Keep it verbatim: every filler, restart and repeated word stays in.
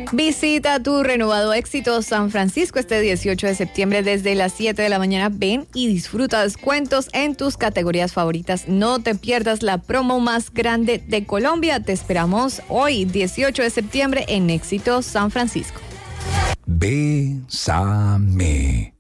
Visita tu renovado Éxito San Francisco este dieciocho de septiembre desde las siete de la mañana. Ven y disfruta descuentos en tus categorías favoritas. No te pierdas la promo más grande de Colombia. Te esperamos hoy, dieciocho de septiembre, en Éxito San Francisco. Bésame.